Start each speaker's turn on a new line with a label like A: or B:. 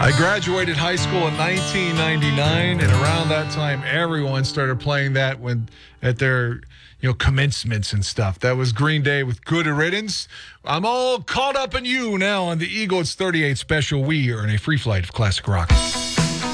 A: I graduated high school in 1999, and around that time, everyone started playing that at their commencements and stuff. That was Green Day with Good Riddance. I'm all caught up in you now on the Eagle. It's 38 special. We earn a free flight of classic rock.